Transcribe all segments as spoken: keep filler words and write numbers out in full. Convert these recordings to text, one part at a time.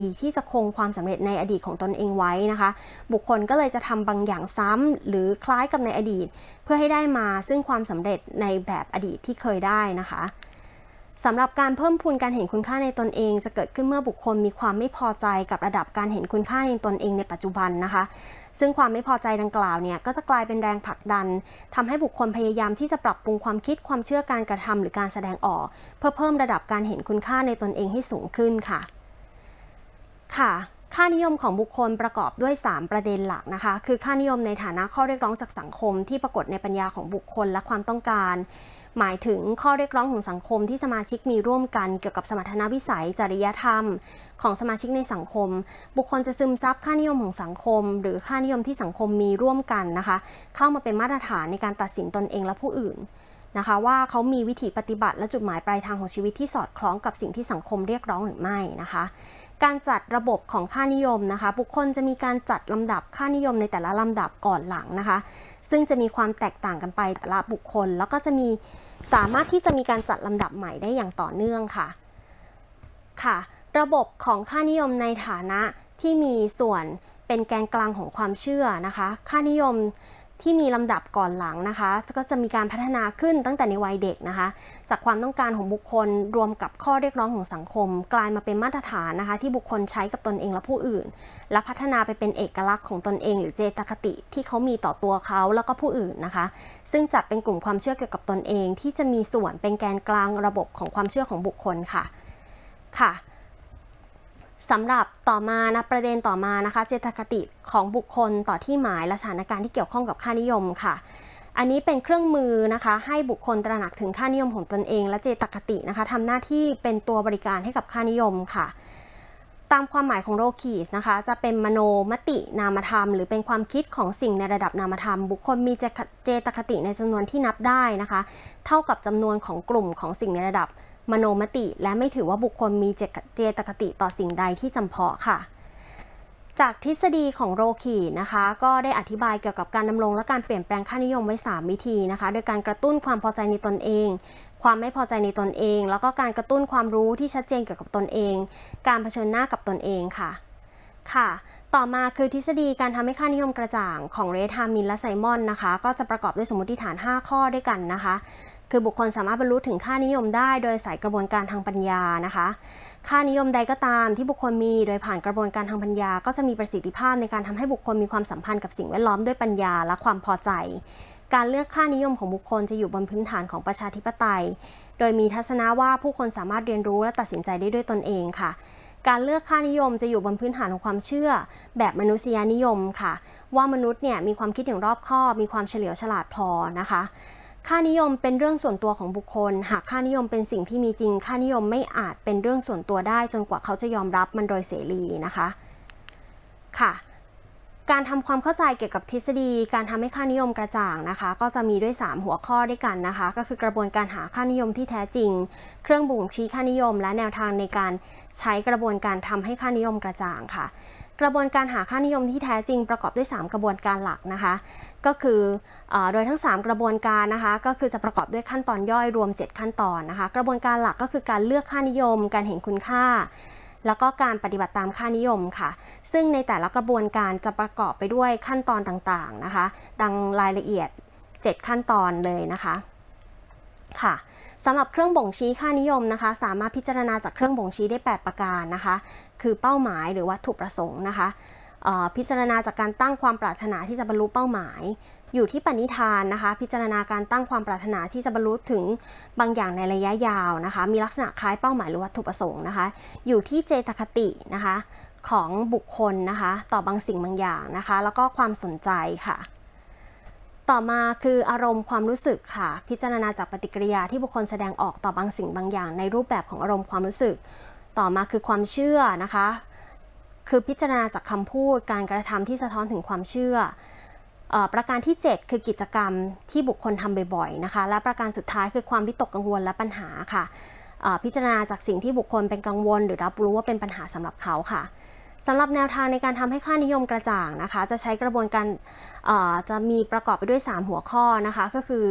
ที่จะคงความสำเร็จในอดีตของตนเองไว้นะคะบุคคลก็เลยจะทำบางอย่างซ้ำหรือคล้ายกับในอดีตเพื่อให้ได้มาซึ่งความสำเร็จในแบบอดีตที่เคยได้นะคะสำหรับการเพิ่มพูนการเห็นคุณค่าในตนเองจะเกิดขึ้นเมื่อบุคคลมีความไม่พอใจกับระดับการเห็นคุณค่าในตนเองในปัจจุบันนะคะซึ่งความไม่พอใจดังกล่าวเนี่ยก็จะกลายเป็นแรงผลักดันทำให้บุคคลพยายามที่จะปรับปรุงความคิดความเชื่อการกระทำหรือการแสดงออกเพื่อเพิ่มระดับการเห็นคุณค่าในตนเองให้สูงขึ้นค่ะค่ะค่านิยมของบุคคลประกอบด้วยสามประเด็นหลักนะคะคือค่านิยมในฐานะข้อเรียกร้องจากสังคมที่ปรากฏในปัญญาของบุคคลและความต้องการหมายถึงข้อเรียกร้องของสังคมที่สมาชิกมีร่วมกันเกี่ยวกับสมรรถนะวิสัยจริยธรรมของสมาชิกในสังคมบุคคลจะซึมซับค่านิยมของสังคมหรือค่านิยมที่สังคมมีร่วมกันนะคะเข้ามาเป็นมาตรฐานในการตัดสินตนเองและผู้อื่นนะคะว่าเขามีวิถีปฏิบัติและจุดหมายปลายทางของชีวิตที่สอดคล้องกับสิ่งที่สังคมเรียกร้องหรือไม่นะคะการจัดระบบของค่านิยมนะคะบุคคลจะมีการจัดลำดับค่านิยมในแต่ละลำดับก่อนหลังนะคะซึ่งจะมีความแตกต่างกันไปแต่ละบุคคลแล้วก็จะมีสามารถที่จะมีการจัดลำดับใหม่ได้อย่างต่อเนื่องค่ะค่ะระบบของค่านิยมในฐานะที่มีส่วนเป็นแกนกลางของความเชื่อนะคะค่านิยมที่มีลำดับก่อนหลังนะคะก็จะมีการพัฒนาขึ้นตั้งแต่ในวัยเด็กนะคะจากความต้องการของบุคคลรวมกับข้อเรียกร้องของสังคมกลายมาเป็นมาตรฐานนะคะที่บุคคลใช้กับตนเองและผู้อื่นและพัฒนาไปเป็นเอกลักษณ์ของตนเองหรือเจตคติที่เขามีต่อตัวเขาแล้วก็ผู้อื่นนะคะซึ่งจัดเป็นกลุ่มความเชื่อเกี่ยวกับตนเองที่จะมีส่วนเป็นแกนกลางระบบของความเชื่อของบุคคลค่ะค่ะสำหรับต่อมานะประเด็นต่อมานะคะเจตคติของบุคคลต่อที่หมายและสถานการณ์ที่เกี่ยวข้องกับค่านิยมค่ะอันนี้เป็นเครื่องมือนะคะให้บุคคลตระหนักถึงค่านิยมของตนเองและเจตคตินะคะทำหน้าที่เป็นตัวบริการให้กับค่านิยมค่ะตามความหมายของโรคีสนะคะจะเป็นมโนมตินามธรรมหรือเป็นความคิดของสิ่งในระดับนามธรรมบุคคลมีเจตคติในจำนวนที่นับได้นะคะเท่ากับจำนวนของกลุ่มของสิ่งในระดับมโนมติและไม่ถือว่าบุคคลมีเจตคติต่อสิ่งใดที่จำเพาะค่ะจากทฤษฎีของโรคีนะคะก็ได้อธิบายเกี่ยวกับการดำรงและการเปลี่ยนแปลงค่านิยมไว้สามวิธีนะคะโดยการกระตุ้นความพอใจในตนเองความไม่พอใจในตนเองแล้วก็การกระตุ้นความรู้ที่ชัดเจนเกี่ยวกับตนเองการเผชิญหน้ากับตนเองค่ะค่ะต่อมาคือทฤษฎีการทำให้ค่านิยมกระจ่างของเรธามินและไซมอนนะคะก็จะประกอบด้วยสมมติฐานห้าข้อด้วยกันนะคะคือบุคคลสามารถบรรลุถึงค่านิยมได้โดยอาศัยกระบวนการทางปัญญานะคะค่านิยมใดก็ตามที่บุคคลมีโดยผ่านกระบวนการทางปัญญาก็จะมีประสิทธิภาพในการทำให้บุคคลมีความสัมพันธ์กับสิ่งแวดล้อมด้วยปัญญาและความพอใจการเลือกค่านิยมของบุคคลจะอยู่บนพื้นฐานของประชาธิปไตยโดยมีทัศนะว่าผู้คนสามารถเรียนรู้และตัดสินใจได้ด้วยตนเองค่ะการเลือกค่านิยมจะอยู่บนพื้นฐานของความเชื่อแบบมนุษยนิยมค่ะว่ามนุษย์เนี่ยมีความคิดอย่างรอบคอบมีความเฉลียวฉลาดพอนะคะค่านิยมเป็นเรื่องส่วนตัวของบุคคลหากค่านิยมเป็นสิ่งที่มีจริงค่านิยมไม่อาจเป็นเรื่องส่วนตัวได้จนกว่าเขาจะยอมรับมันโดยเสรีนะคะค่ะการทำความเข้าใจเกี่ยวกับทฤษฎีการทำให้ค่านิยมกระจ่างนะคะก็จะมีด้วยสามหัวข้อด้วยกันนะคะก็คือกระบวนการหาค่านิยมที่แท้จริงเครื่องบ่งชี้ค่านิยมและแนวทางในการใช้กระบวนการทำให้ค่านิยมกระจ่างค่ะกระบวนการหาค่านิยมที่แท้จริงประกอบด้วยสามกระบวนการหลักนะคะก็คือโดยทั้งสามกระบวนการนะคะก็คือจะประกอบด้วยขั้นตอนย่อยรวมเจ็ดขั้นตอนนะคะกระบวนการหลักก็คือการเลือกค่านิยมการเห็นคุณค่าแล้วก็การปฏิบัติตามค่านิยมค่ะซึ่งในแต่ละกระบวนการจะประกอบไปด้วยขั้นตอนต่างๆนะคะดังรายละเอียดเจ็ดขั้นตอนเลยนะคะค่ะสำหรับเครื่องบ่งชี้ค่านิยมนะคะสามารถพิจารณาจากเครื่องบ่งชี้ได้แปดประการนะคะคือเป้าหมายหรือวัตถุประสงค์นะคะพิจารณาจากการตั้งความปรารถนาที่จะบรรลุเป้าหมายอยู่ที่ปณิธานนะคะพิจารณาการตั้งความปรารถนาที่จะบรรลุถึงบางอย่างในระยะยาวนะคะมีลักษณะคล้ายเป้าหมายหรือวัตถุประสงค์นะคะอยู่ที่เจตคตินะคะของบุคคลนะคะต่อบางสิ่งบางอย่างนะคะแล้วก็ความสนใจค่ะต่อมาคืออารมณ์ความรู้สึกค่ะพิจารณาจากปฏิกิริยาที่บุคคลแสดงออกต่อบางสิ่งบางอย่างในรูปแบบของอารมณ์ความรู้สึกต่อมาคือความเชื่อนะคะคือพิจารณาจากคำพูดการกระทำที่สะท้อนถึงความเชื่อประการที่เจ็ดคือกิจกรรมที่บุคคลทำบ่อยๆนะคะและประการสุดท้ายคือความวิตกกังวลและปัญหาค่ะพิจารณาจากสิ่งที่บุคคลเป็นกังวลหรือรับรู้ว่าเป็นปัญหาสำหรับเขาค่ะสำหรับแนวทางในการทำให้ค่านิยมกระจ่างนะคะจะใช้กระบวนการจะมีประกอบไปด้วยสามหัวข้อนะคะก็คือ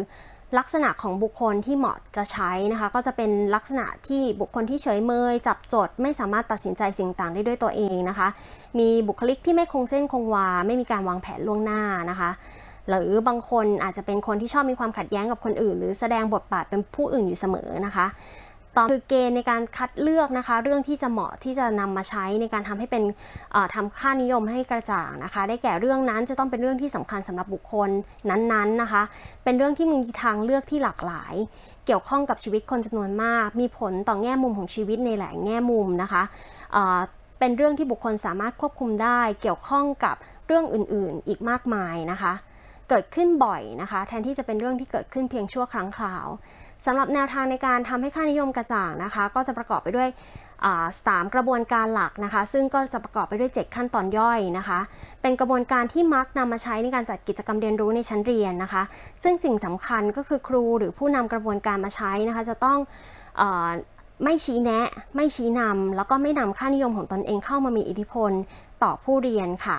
ลักษณะของบุคคลที่เหมาะจะใช้นะคะก็จะเป็นลักษณะที่บุคคลที่เฉยเมยจับจดไม่สามารถตัดสินใจสิ่งต่างได้ด้วยตัวเองนะคะมีบุคลิกที่ไม่คงเส้นคงวาไม่มีการวางแผนล่วงหน้านะคะหรือบางคนอาจจะเป็นคนที่ชอบมีความขัดแย้งกับคนอื่นหรือแสดงบทบาทเป็นผู้อื่นอยู่เสมอนะคะต่อคือเกณฑ์ในการคัดเลือกนะคะเรื่องที่จะเหมาะที่จะนำมาใช้ในการทำให้เป็นทำค่านิยมให้กระจ่างนะคะได้แก่เรื่องนั้นจะต้องเป็นเรื่องที่สำคัญสำหรับบุคคลนั้นๆนะคะเป็นเรื่องที่มีทางเลือกที่หลากหลายเกี่ยวข้องกับชีวิตคนจำนวนมากมีผลต่อแง่มุมของชีวิตในหลายแง่มุมนะคะเป็นเรื่องที่บุคคลสามารถควบคุมได้เกี่ยวข้องกับเรื่องอื่นๆอีกมากมายนะคะเกิดขึ้นบ่อยนะคะแทนที่จะเป็นเรื่องที่เกิดขึ้นเพียงชั่วครั้งคราวสำหรับแนวทางในการทำให้ค่านิยมกระจ่างนะคะก็จะประกอบไปด้วยสามกระบวนการหลักนะคะซึ่งก็จะประกอบไปด้วยเจ็ดขั้นตอนย่อยนะคะเป็นกระบวนการที่มักนำมาใช้ในการจัดกิจกรรมเรียนรู้ในชั้นเรียนนะคะซึ่งสิ่งสำคัญก็คือครูหรือผู้นำกระบวนการมาใช้นะคะจะต้องเอ่อไม่ชี้แนะไม่ชี้นำแล้วก็ไม่นำค่านิยมของตนเองเข้ามามีอิทธิพลต่อผู้เรียนค่ะ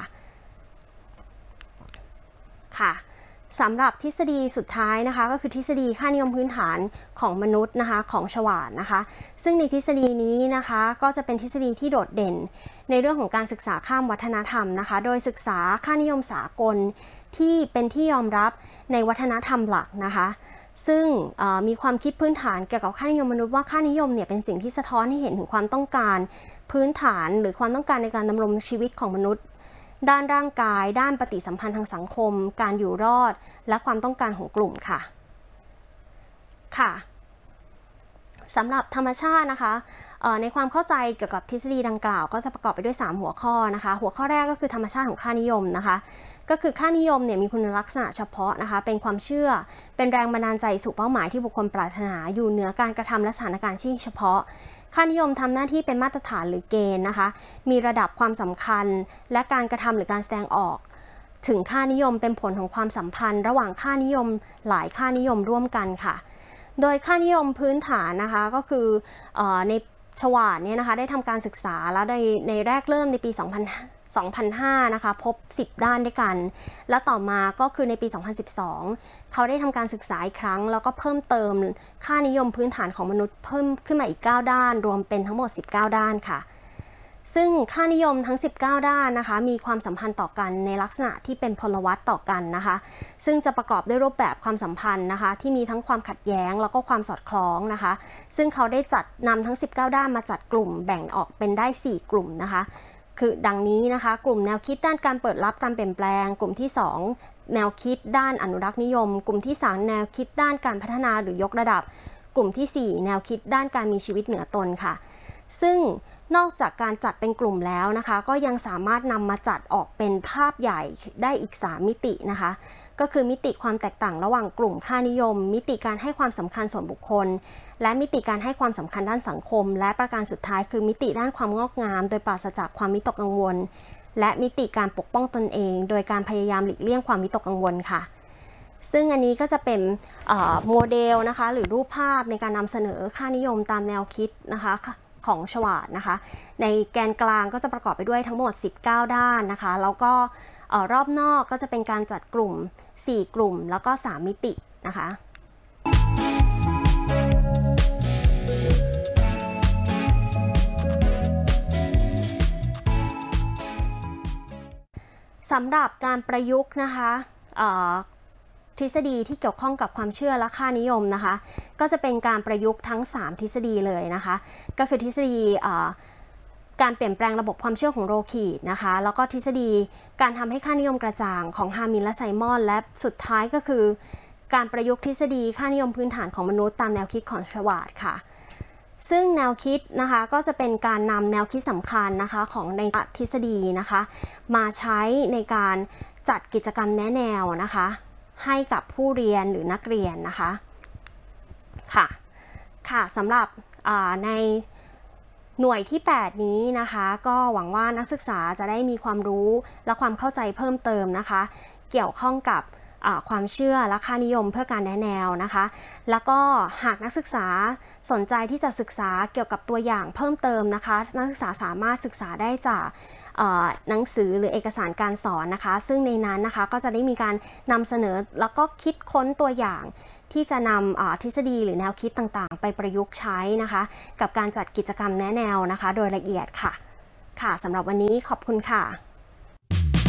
ค่ะสำหรับทฤษฎีสุดท้ายนะคะก็คือทฤษฎีค่านิยมพื้นฐานของมนุษย์นะคะของชวาลนะคะซึ่งในทฤษฎีนี้นะคะก็จะเป็นทฤษฎีที่โดดเด่นในเรื่องของการศึกษาข้ามวัฒนธรรมนะคะโดยศึกษาค่านิยมสากลที่เป็นที่ยอมรับในวัฒนธรรมหลักนะคะซึ่งมีความคิดพื้นฐานเกี่ยวกับค่านิยมมนุษย์ว่าค่านิยมเนี่ยเป็นสิ่งที่สะท้อนให้เห็นถึงความต้องการพื้นฐานหรือความต้องการในการดำรงชีวิตของมนุษย์ด้านร่างกายด้านปฏิสัมพันธ์ทางสังคมการอยู่รอดและความต้องการของกลุ่มค่ะค่ะสำหรับธรรมชาตินะคะในความเข้าใจเกี่ยวกับทฤษฎีดังกล่าวก็จะประกอบไปด้วยสามหัวข้อนะคะหัวข้อแรกก็คือธรรมชาติของค่านิยมนะคะก็คือค่านิยมเนี่ยมีคุณลักษณะเฉพาะนะคะเป็นความเชื่อเป็นแรงบันดาลใจสู่เป้าหมายที่บุคคลปรารถนาอยู่เหนือการกระทำและสถานการณ์ที่เฉพาะค่านิยมทำหน้าที่เป็นมาตรฐานหรือเกณฑ์นะคะมีระดับความสำคัญและการกระทำหรือการแสดงออกถึงค่านิยมเป็นผลของความสัมพันธ์ระหว่างค่านิยมหลายค่านิยมร่วมกันค่ะโดยค่านิยมพื้นฐานนะคะก็คือในชวาลเนี่ยนะคะได้ทำการศึกษาแล้วในในแรกเริ่มในปีสองพัน สองพันห้านะคะพบสิบด้านด้วยกันและต่อมาก็คือในปีสองพันสิบสองเขาได้ทำการศึกษาอีกครั้งแล้วก็เพิ่มเติมค่านิยมพื้นฐานของมนุษย์เพิ่มขึ้นมาอีกเก้าด้านรวมเป็นทั้งหมดสิบเก้าด้านค่ะซึ่งค่านิยมทั้งสิบเก้าด้านนะคะมีความสัมพันธ์ต่อกันในลักษณะที่เป็นพลวัตต่อกันนะคะซึ่งจะประกอบด้วยรูปแบบความสัมพันธ์นะคะที่มีทั้งความขัดแย้งแล้วก็ความสอดคล้องนะคะซึ่งเขาได้จัดนำทั้งสิบเก้าด้านมาจัดกลุ่มแบ่งออกเป็นได้สี่กลุ่มนะคะคือดังนี้นะคะกลุ่มแนวคิดด้านการเปิดรับการเปลี่ยนแปลงกลุ่มที่สองแนวคิดด้านอนุรักษ์นิยมกลุ่มที่สามแนวคิดด้านการพัฒนาหรือยกระดับกลุ่มที่สี่แนวคิดด้านการมีชีวิตเหนือตนค่ะซึ่งนอกจากการจัดเป็นกลุ่มแล้วนะคะก็ยังสามารถนำมาจัดออกเป็นภาพใหญ่ได้อีกสามมิตินะคะก็คือมิติความแตกต่างระหว่างกลุ่มค่านิยมมิติการให้ความสำคัญส่วนบุคคลและมิติการให้ความสำคัญด้านสังคมและประการสุดท้ายคือมิติด้านความงอกงามโดยปราศจากความวิตกกังวลและมิติการปกป้องตนเองโดยการพยายามหลีกเลี่ยงความวิตกกังวลค่ะซึ่งอันนี้ก็จะเป็นโมเดลนะคะหรือรูปภาพในการนำเสนอค่านิยมตามแนวคิดนะคะของชวาลนะคะในแกนกลางก็จะประกอบไปด้วยทั้งหมดสิบเก้าด้านนะคะแล้วก็รอบนอกก็จะเป็นการจัดกลุ่มสี่กลุ่มแล้วก็สามมิตินะคะสำหรับการประยุกต์นะคะทฤษฎีที่เกี่ยวข้องกับความเชื่อและค่านิยมนะคะก็จะเป็นการประยุกต์ทั้งสามทฤษฎีเลยนะคะก็คือทฤษฎีการเปลี่ยนแปลงระบบความเชื่อของโรคีดนะคะแล้วก็ทฤษฎีการทำให้ค่านิยมกระจ่างของฮามินและไซมอนและสุดท้ายก็คือการประยุกต์ทฤษฎีค่านิยมพื้นฐานของมนุษย์ตามแนวคิดของชวาลค่ะซึ่งแนวคิดนะคะก็จะเป็นการนำแนวคิดสำคัญนะคะของในทฤษฎีนะคะมาใช้ในการจัดกิจกรรมแนะแนวนะคะให้กับผู้เรียนหรือนักเรียนนะคะค่ะค่ะสำหรับในหน่วยที่แปดนี้นะคะก็หวังว่านักศึกษาจะได้มีความรู้และความเข้าใจเพิ่มเติมนะคะเกี่ยวข้องกับความเชื่อและค่านิยมเพื่อการแนะแนวนะคะแล้วก็หากนักศึกษาสนใจที่จะศึกษาเกี่ยวกับตัวอย่างเพิ่มเติมนะคะนักศึกษาสามารถศึกษาได้จากหนังสือหรือเอกสารการสอนนะคะซึ่งในนั้นนะคะก็จะได้มีการนำเสนอแล้วก็คิดค้นตัวอย่างที่จะนำทฤษฎีหรือแนวคิดต่างๆไปประยุกต์ใช้นะคะกับการจัดกิจกรรมแนะแนวนะคะโดยละเอียดค่ะค่ะสำหรับวันนี้ขอบคุณค่ะ